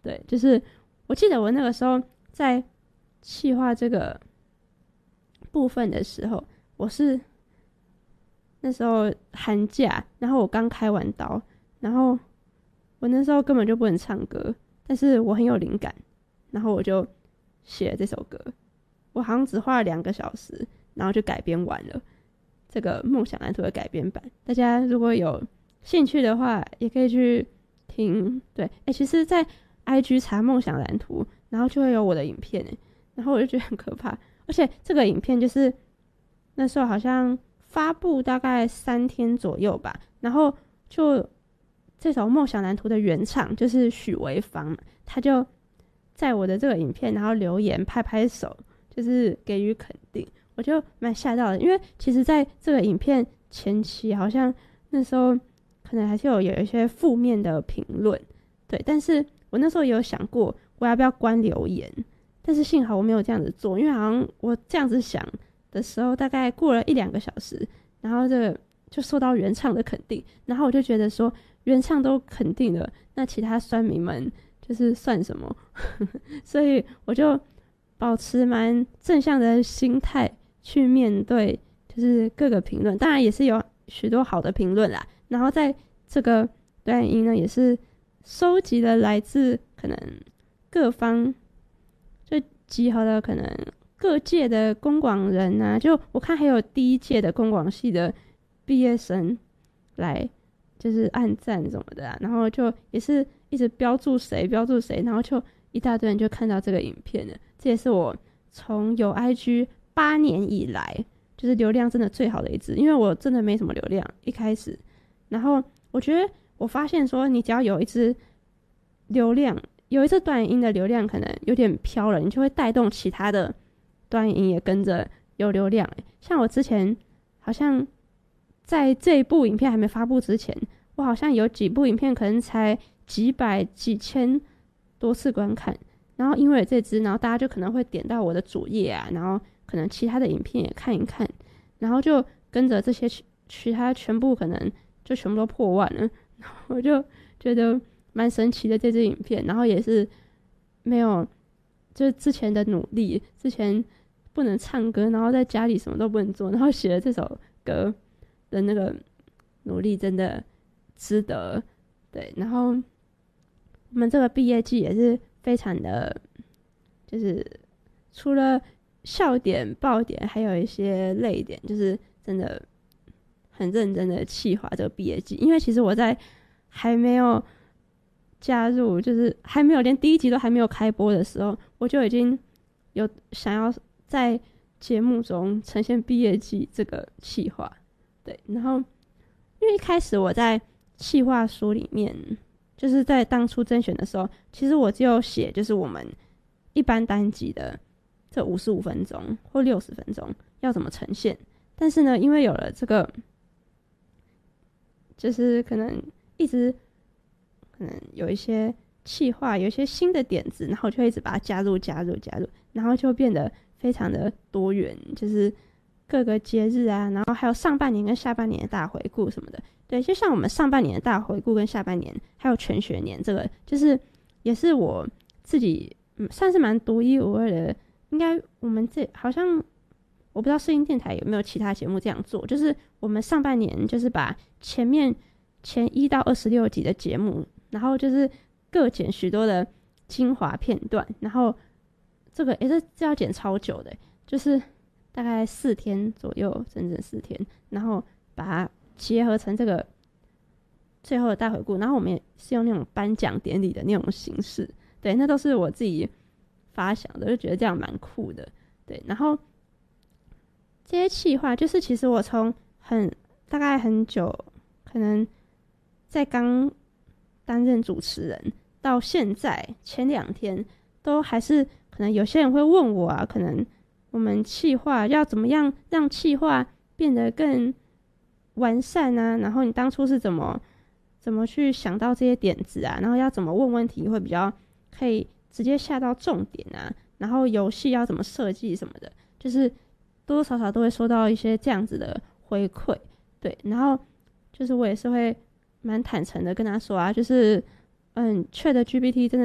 对，就是我记得我那个时候在企划这个部分的时候，我是那时候寒假，然后我刚开完刀，然后我那时候根本就不能唱歌，但是我很有灵感，然后我就写了这首歌。我好像只花了2个小时，然后就改编完了这个梦想蓝图的改编版。大家如果有兴趣的话，也可以去听。对，其实在 IG 查梦想蓝图，然后就会有我的影片，然后我就觉得很可怕。而且这个影片就是那时候好像发布大概3天左右吧，然后就这首梦想蓝图的原唱就是许维芳，他就在我的这个影片然后留言拍拍手，就是给予肯定。我就蛮吓到的，因为其实在这个影片前期好像那时候可能还是有一些负面的评论，对，但是我那时候也有想过我要不要关留言，但是幸好我没有这样子做，因为好像我这样子想的时候大概过了1-2个小时，然后这个就受到原唱的肯定，然后我就觉得说原唱都肯定了，那其他酸民们就是算什么所以我就保持蛮正向的心态去面对就是各个评论，当然也是有许多好的评论啦，然后在这个短影音呢也是收集了来自可能各方就集合了可能各界的公广人啊，就我看还有第1届的公广系的毕业生来就是按赞什么的啊，然后就也是一直标注谁，然后就一大堆人就看到这个影片了。这也是我从有 IG 8年以来就是流量真的最好的一支，因为我真的没什么流量一开始，然后我觉得我发现说你只要有一支流量，有一支短影音的流量可能有点飘了，你就会带动其他的短影音也跟着有流量。像我之前好像在这一部影片还没发布之前，我好像有几部影片可能才几百几千多次观看，然后因为这支，然后大家就可能会点到我的主页啊，然后可能其他的影片也看一看，然后就跟着这些其他全部可能就全部都破万了，然后我就觉得蛮神奇的这支影片，然后也是没有就是之前的努力，之前不能唱歌，然后在家里什么都不能做，然后写了这首歌的那个努力真的值得。对，然后我们这个毕业季也是非常的就是除了笑点爆点还有一些泪点，就是真的很认真的企划这个毕业季。因为其实我在还没有加入，就是还没有连第1集都还没有开播的时候，我就已经有想要在节目中呈现毕业季这个企划。对，然后因为一开始我在企划书里面，就是在当初甄选的时候，其实我只有写就是我们一般单集的这55分钟或60分钟要怎么呈现，但是呢，因为有了这个就是可能一直可能有一些企划，有一些新的点子，然后就会一直把它加入，然后就变得非常的多元，就是各个节日啊，然后还有上半年跟下半年的大回顾什么的。对，就像我们上半年的大回顾跟下半年还有全学年，这个就是也是我自己算是蛮独一无二的。应该我们这好像我不知道世新电台有没有其他节目这样做，就是我们上半年就是把前1到26集的节目，然后就是各剪许多的精华片段，然后这个这要剪超久的，就是大概4天左右，整整4天，然后把它结合成这个最后的大回顾，然后我们也是用那种颁奖典礼的那种形式。对，那都是我自己发想的，就觉得这样蛮酷的。对，然后这些企划就是其实我从大概很久，可能在刚担任主持人到现在前2天都还是可能有些人会问我啊，可能我们企划要怎么样让企划变得更完善啊，然后你当初是怎么去想到这些点子啊，然后要怎么问问题会比较可以直接下到重点啊，然后游戏要怎么设计什么的，就是多多少少都会收到一些这样子的回馈。对，然后就是我也是会蛮坦诚的跟他说啊，就是ChatGPT 真